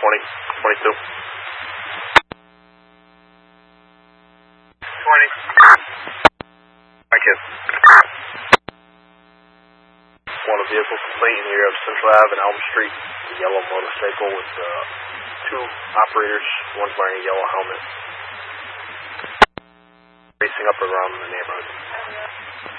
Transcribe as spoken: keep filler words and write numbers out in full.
twenty, twenty-two. twenty. Hi, kid. Want a vehicle complaint in the area of Central Ave and Elm Street. A yellow motorcycle with uh, two operators. One's wearing a yellow helmet. Racing up around the neighborhood.